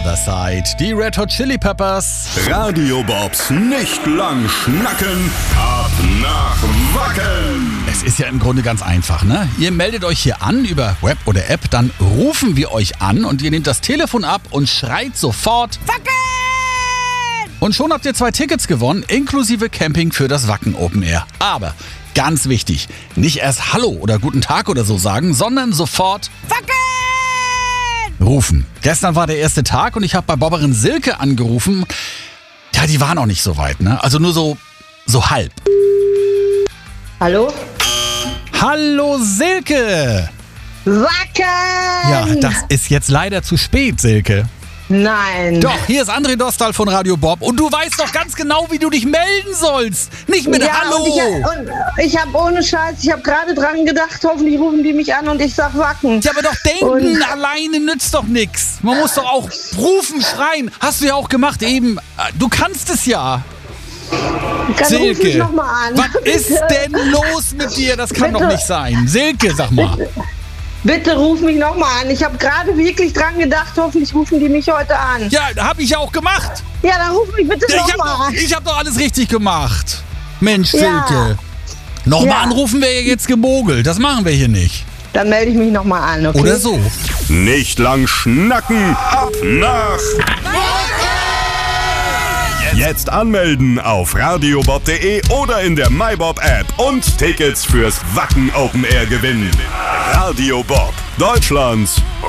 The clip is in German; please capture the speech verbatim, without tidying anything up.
Other Side. Die Red Hot Chili Peppers. Radio Bobs nicht lang schnacken, ab nach Wacken. Es ist ja im Grunde ganz einfach, ne? Ihr meldet euch hier an über Web oder App, dann rufen wir euch an und ihr nehmt das Telefon ab und schreit sofort Wacken! Und schon habt ihr zwei Tickets gewonnen, inklusive Camping für das Wacken Open Air. Aber ganz wichtig, nicht erst Hallo oder Guten Tag oder so sagen, sondern sofort Wacken! Rufen. Gestern war der erste Tag und ich habe bei Bobberin Silke angerufen. Ja, die waren auch nicht so weit, ne? Also nur so, so halb. Hallo? Hallo Silke! Wacken! Ja, das ist jetzt leider zu spät, Silke. Nein. Doch, hier ist André Dostal von Radio Bob und du weißt doch ganz genau, wie du dich melden sollst. Nicht mit ja, Hallo. Und ich, und ich habe ohne Scheiß, ich habe gerade dran gedacht, hoffentlich rufen die mich an und ich sag Wacken. Ja, aber doch denken und alleine nützt doch nichts. Man muss doch auch rufen, schreien. Hast du ja auch gemacht eben. Du kannst es ja. Dann ruf mich noch mal an. Was ist denn los mit dir? Das kann Bitte. doch nicht sein. Silke, sag mal. Bitte, bitte ruf mich noch mal an. Ich habe gerade wirklich dran gedacht, hoffentlich rufen die mich heute an. Ja, hab ich ja auch gemacht. Ja, dann ruf mich bitte Ich noch hab, mal doch, an. ich hab doch alles richtig gemacht. Mensch, Ja. Silke. Nochmal Ja. anrufen wäre jetzt gemogelt. Das machen wir hier nicht. Dann melde ich mich noch mal an, okay? Oder so. Nicht lang schnacken, ab nach Jetzt anmelden auf radiobob punkt de oder in der MyBob-App und Tickets fürs Wacken Open Air gewinnen. Radio Bob, Deutschlands